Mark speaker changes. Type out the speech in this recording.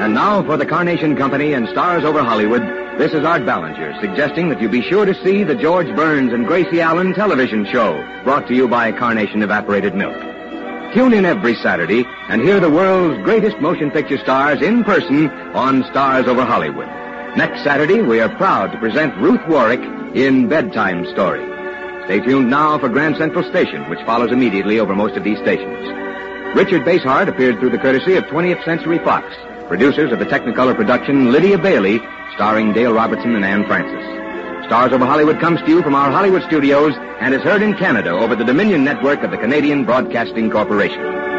Speaker 1: And now for the Carnation Company and Stars Over Hollywood, this is Art Ballinger suggesting that you be sure to see the George Burns and Gracie Allen television show, brought to you by Carnation Evaporated Milk. Tune in every Saturday and hear the world's greatest motion picture stars in person on Stars Over Hollywood. Next Saturday, we are proud to present Ruth Warwick in Bedtime Story. Stay tuned now for Grand Central Station, which follows immediately over most of these stations. Richard Basehart appeared through the courtesy of 20th Century Fox. Producers of the Technicolor production, Lydia Bailey, starring Dale Robertson and Anne Francis. Stars Over Hollywood comes to you from our Hollywood studios and is heard in Canada over the Dominion Network of the Canadian Broadcasting Corporation.